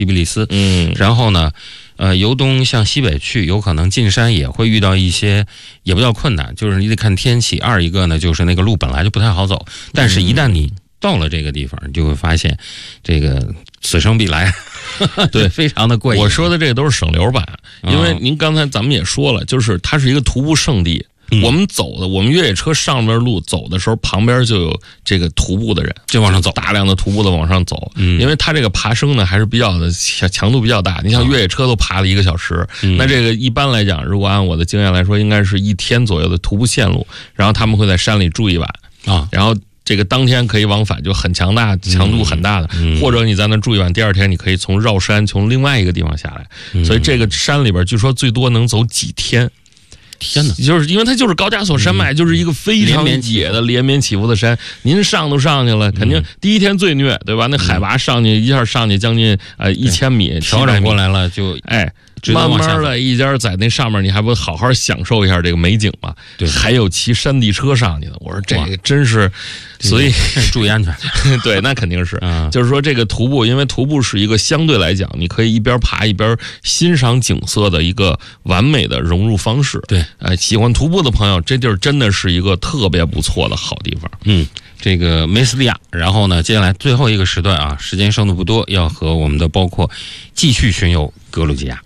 第比利斯。然后呢，由东向西北去，有可能进山也会遇到一些也不叫困难，就是你得看天气。二一个呢，就是那个路本来就不太好走，但是一旦你到了这个地方，你就会发现这个此生必来。对， 非常的过瘾。 我说的这个都是省流版，因为您刚才咱们也说了，就是它是一个徒步圣地。我们走的，我们越野车上边路走的时候，旁边就有这个徒步的人， 就往上走， 大量的徒步的往上走。因为它这个爬升呢还是比较的强度比较大。你像越野车都爬了1个小时，那这个一般来讲，如果按我的经验来说，应该是1天左右的徒步线路。然后他们会在山里住一晚啊，然后这个当天可以往返，就很强度很大的，或者你在那住一晚，第二天你可以从绕山从另外一个地方下来。所以这个山里边据说最多能走几天。 天哪！ 就是因为它就是高加索山脉，就是一个非常野的连绵起伏的山。您上都上去了，肯定第一天最虐，对吧？那海拔上去一下上去将近1000米， 调整过来了就慢慢的一家在那上面，你还不好好享受一下这个美景嘛？ 对， 还有骑山地车上去的，我说这个真是，所以注意安全。 对，那肯定是，就是说这个徒步，因为徒步是一个相对来讲，你可以一边爬一边欣赏景色的一个完美的融入方式。 对， 喜欢徒步的朋友，这地儿真的是一个特别不错的好地方。 这个梅斯利亚，然后呢，接下来最后一个时段啊，时间剩的不多，要和我们的包括继续巡游格鲁吉亚。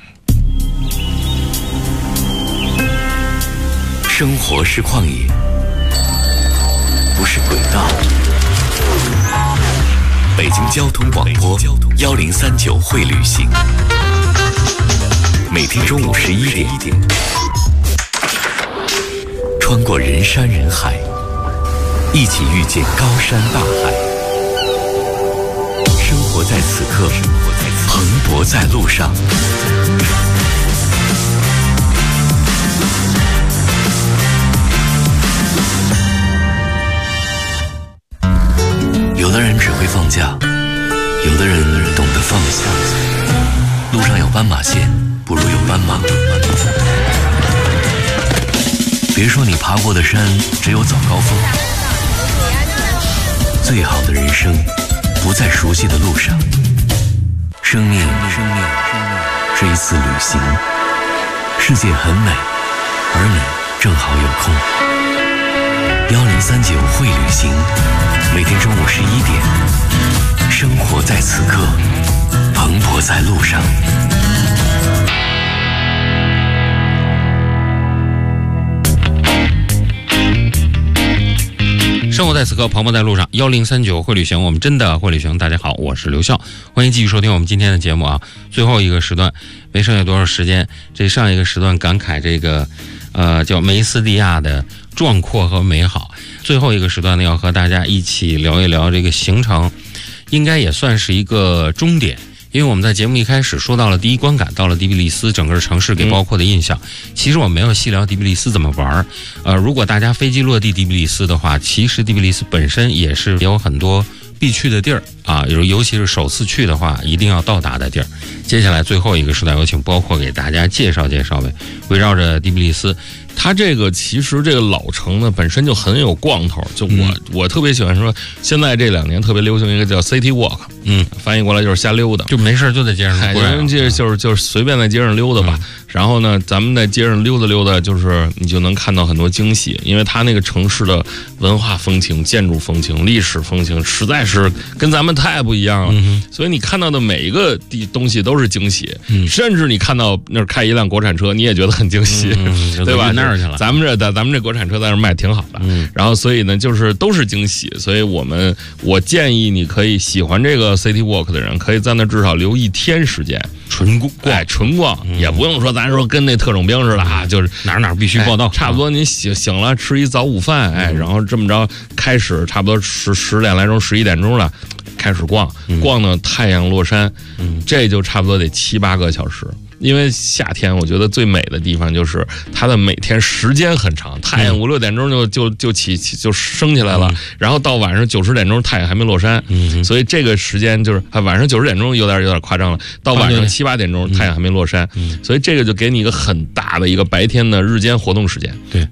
生活是旷野，不是轨道。北京交通广播1039会旅行，每天中午11点，穿过人山人海，一起遇见高山大海。生活在此刻，蓬勃在路上。有的人只会放假，有的人懂得放下。路上有斑马线，不如有斑马。别说你爬过的山只有早高峰，最好的人生不在熟悉的路上。生命是一次旅行，世界很美，而你正好有空。1039会旅行，每天中午11点，生活在此刻，蓬勃在路上。 生活在此刻，蓬勃在路上。1039会旅行，我们真的会旅行。大家好，我是刘笑，欢迎继续收听我们今天的节目啊。最后一个时段，没剩下多少时间。这上一个时段感慨这个叫梅斯利亚的壮阔和美好。最后一个时段呢，要和大家一起聊一聊这个行程，应该也算是一个终点。因为我们在节目一开始说到了第一观感，到了第比利斯整个城市给包括的印象。其实我没有细聊第比利斯怎么玩。如果大家飞机落地第比利斯的话，其实第比利斯本身也是有很多必去的地儿啊，尤其是首次去的话，一定要到达的地儿。接下来最后一个时段，有请包括给大家介绍介绍呗。围绕着第比利斯，它这个其实这个老城呢本身就很有逛头，就我特别喜欢说，现在这2年特别流行一个叫 City Walk，翻译过来就是瞎溜达， 就没事就在街上逛，就是随便在街上溜达吧。然后呢，咱们在街上溜达溜达，就是你就能看到很多惊喜，因为它那个城市的文化风情、建筑风情、历史风情，实在是跟咱们太不一样了。所以你看到的每一个东西都是惊喜，甚至你看到那儿开一辆国产车，你也觉得很惊喜，对吧？ 那儿去了， 咱们这国产车在那儿卖挺好的，然后所以呢，就是都是惊喜。所以我建议你可以喜欢这个 City Walk 的人，可以在那至少留1天时间。纯逛，也不用说咱说跟那特种兵似的啊，就是哪必须报道， 差不多您醒了吃一早午饭，然后这么着开始，差不多10点来钟11点钟了，开始逛到太阳落山，这就差不多得7、8个小时。因为夏天我觉得最美的地方就是它的每天时间很长，太阳5、6点钟就升起来了，然后到晚上9、10点钟太阳还没落山，所以这个时间就是晚上9、10点钟有点夸张了，到晚上7、8点钟太阳还没落山，所以这个就给你一个很大的一个白天的日间活动时间。 对。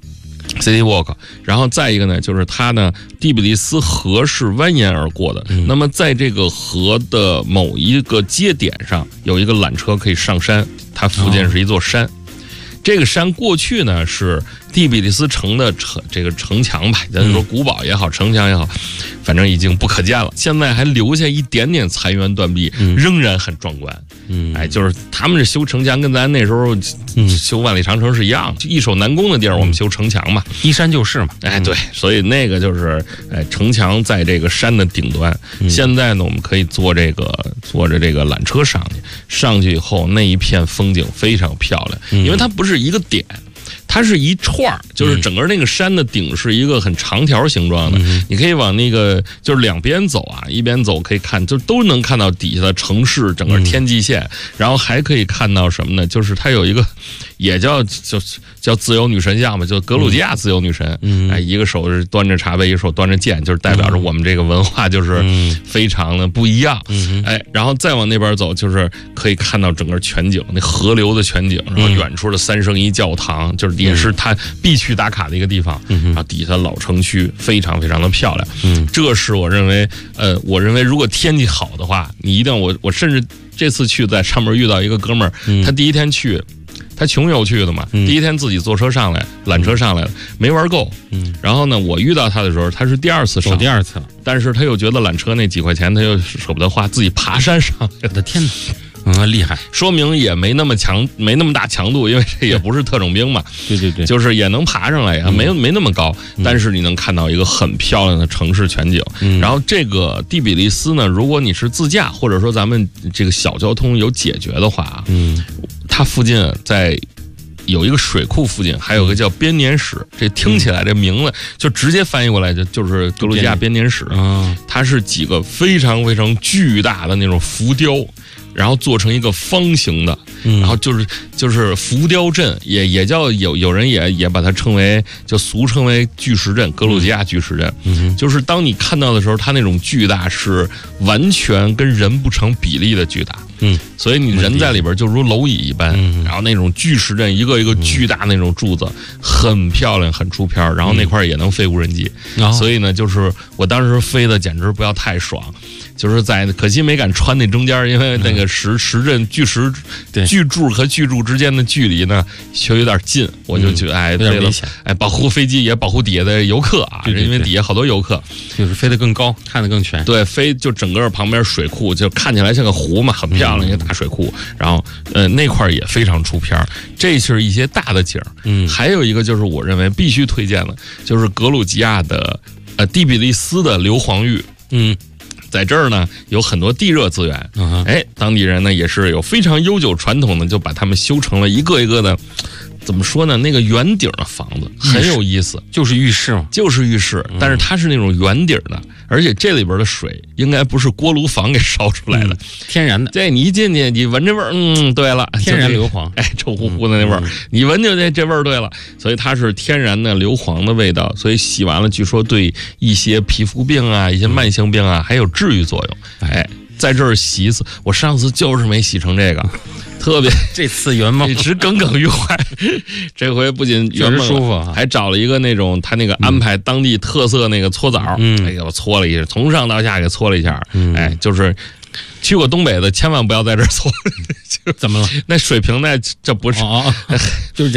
City Walk， 然后再一个呢，就是它呢，蒂比利斯河是蜿蜒而过的。那么在这个河的某一个接点上，有一个缆车可以上山，它附近是一座山。这个山过去呢是蒂比利斯城的城墙吧，咱说古堡也好，城墙也好，反正已经不可见了。现在还留下一点点残垣断壁，仍然很壮观。就是他们这修城墙跟咱那时候修万里长城是一样，易守难攻的地儿我们修城墙嘛， 依山就势嘛。 对，所以那个就是城墙在这个山的顶端。现在呢，我们可以坐着这个缆车上去以后，那一片风景非常漂亮，因为它不是一个点。它是一串儿，就是整个那个山的顶是一个很长条形状的，你可以往那个就是两边走啊，一边走可以看，就都能看到底下的城市，整个天际线，然后还可以看到什么呢？就是它有一个也叫自由女神像嘛，就格鲁吉亚自由女神，一个手是端着茶杯，一个手端着剑，就是代表着我们这个文化就是非常的不一样。然后再往那边走，就是可以看到整个全景，那河流的全景，然后远处的三圣一教堂，就是也是它必去打卡的一个地方。然后底下老城区非常非常的漂亮。这是我认为如果天气好的话，你一定我甚至这次去在上面遇到一个哥们儿，他第一天去。他穷游去的嘛，第一天自己坐车上来，缆车上来了，没玩够。然后呢，我遇到他的时候，他是第二次上， 第二次了， 但是他又觉得缆车那几块钱他又舍不得花，自己爬山上来。 我的天哪！厉害， 说明也没那么大强度，因为这也不是特种兵嘛。 对， 就是也能爬上来呀，没那么高，但是你能看到一个很漂亮的城市全景。然后这个蒂比利斯呢，如果你是自驾，或者说咱们这个小交通有解决的话，它附近有一个水库附近，还有个叫编年史。这听起来这名字就直接翻译过来就是格鲁吉亚编年史。它是几个非常非常巨大的那种浮雕，然后做成一个方形的，然后就是浮雕阵，也叫有人也把它称为，就俗称为巨石阵，格鲁吉亚巨石阵。就是当你看到的时候，它那种巨大是完全跟人不成比例的巨大。所以你人在里边就如蝼蚁一般。然后那种巨石阵，一个一个巨大那种柱子，很漂亮，很出片儿。然后那块也能飞无人机。所以呢，就是我当时飞的简直不要太爽。就是可惜没敢穿那中间，因为那个石阵巨柱和巨柱之间的距离呢，却有点近，我就觉得有点危险。 保护飞机也保护底下的游客啊，因为底下好多游客， 就是飞得更高，看得更全。 对，飞就整个旁边水库就看起来像个湖嘛，很漂亮一个大水库。然后那块也非常出片。这是一些大的景。还有一个就是我认为必须推荐的，就是格鲁吉亚的蒂比利斯的硫磺浴。在这儿呢有很多地热资源，当地人呢也是有非常悠久传统的，就把他们修成了一个一个的，怎么说呢？那个圆顶的房子很有意思， 就是浴室嘛， 就是浴室，但是它是那种圆顶的，而且这里边的水应该不是锅炉房给烧出来的， 天然的。 这你一进去，你闻这味儿，对了， 天然硫磺， 臭乎乎的那味儿，你闻就这味儿对了，所以它是天然的硫磺的味道，所以洗完了，据说对一些皮肤病啊、一些慢性病啊，还有治愈作用。在这儿洗一次，我上次就是没洗成这个。特别这次圆梦， 一直耿耿于怀。这回不仅圆梦舒服， 还找了一个那种他那个安排当地特色那个搓澡，给我搓了一下，从上到下给搓了一下。就是去过东北的千万不要在这儿搓。 怎么了？ 那水平这不是， 就是